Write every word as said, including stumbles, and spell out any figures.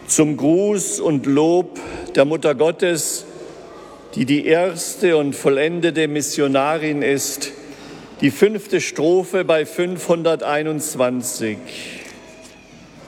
zum Gruß und Lob der Mutter Gottes, die die erste und vollendete Missionarin ist, die fünfte Strophe bei fünfhunderteinundzwanzig.